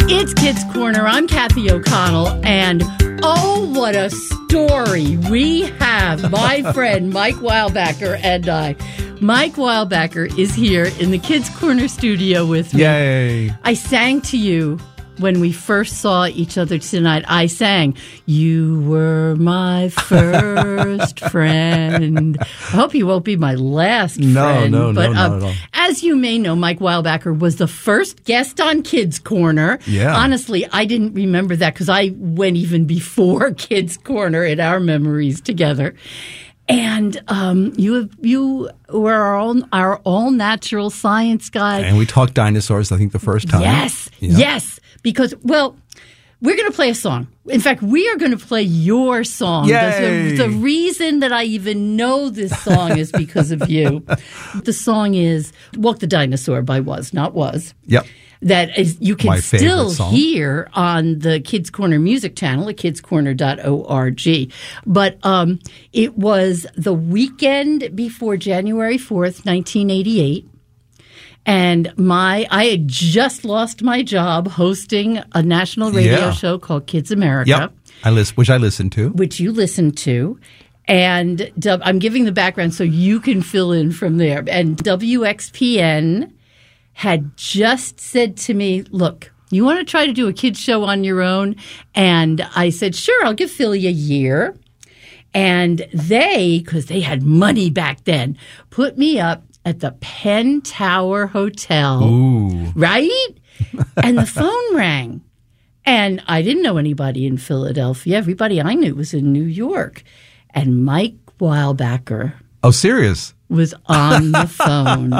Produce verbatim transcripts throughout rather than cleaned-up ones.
It's Kids Corner. I'm Kathy O'Connell, and oh, what a story we have. My friend Mike Weilbacher and I. Mike Weilbacher is here in the Kids Corner studio with me. Yay. I sang to you when we first saw each other tonight. I sang, "You were my first friend." I hope you won't be my last no, friend. No, but, no, not um, at all. As you may know, Mike Weilbacher was the first guest on Kids Corner. Yeah. Honestly, I didn't remember that because I went even before Kids Corner in our memories together. And um, you you were our all, our all natural science guy. And we talked dinosaurs, I think, the first time. Yes, Yeah. yes. Because, well, we're going to play a song. In fact, we are going to play your song. Yay. The, the reason that I even know this song is because of you. The song is Walk the Dinosaur by Was Not Was. Yep. That is, you can My favorite still song. hear on the Kids Corner music channel at kids corner dot org. But um, it was the weekend before January fourth, nineteen eighty-eight. And my I had just lost my job hosting a national radio Yeah. show called Kids America. Yep. I list, which I listened to. Which you listened to. And du- I'm giving the background so you can fill in from there. And W X P N had just said to me, look, you want to try to do a kids show on your own? And I said, sure, I'll give Philly a year. And they, because they had money back then, put me up at the Penn Tower Hotel. Ooh. Right? And the phone rang. And I didn't know anybody in Philadelphia. Everybody I knew was in New York. And Mike Weilbacher Oh, serious? was on the phone.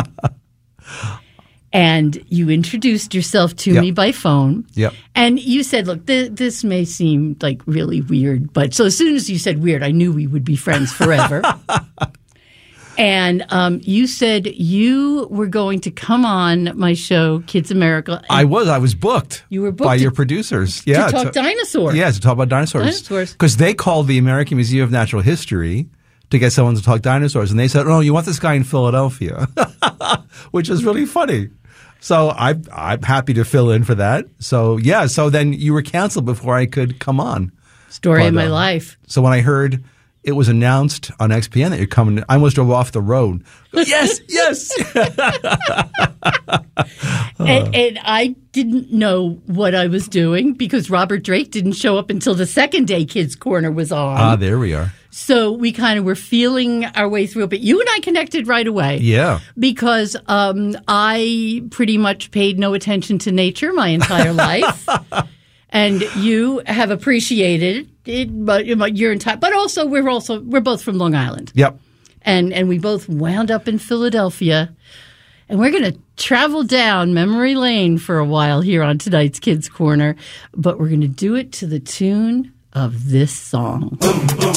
And you introduced yourself to Yep. me by phone. Yep. And you said, look, th- this may seem like really weird. But so as soon as you said weird, I knew we would be friends forever. And um, you said you were going to come on my show, Kids America. I was. I was booked. You were booked by to- your producers. to Yeah. talk dinosaurs. Yeah, to talk about dinosaurs. Dinosaurs. Because they called the American Museum of Natural History to get someone to talk dinosaurs. And they said, oh, you want this guy in Philadelphia, which is really funny. So I, I'm happy to fill in for that. So, yeah. So then you were canceled before I could come on. Story But, of my uh, life. So when I heard it was announced on X P N that you're coming, I almost drove off the road. Yes, yes. And, and I didn't know what I was doing because Robert Drake didn't show up until the second day Kids Corner was on. Ah, there we are. So we kind of were feeling our way through it. But you and I connected right away. Yeah. Because um, I pretty much paid no attention to nature my entire life. And you have appreciated it, but your entire. But also, we're also we're both from Long Island. Yep. And and we both wound up in Philadelphia. And we're going to travel down memory lane for a while here on tonight's Kids Corner. But we're going to do it to the tune of this song. Boom, boom,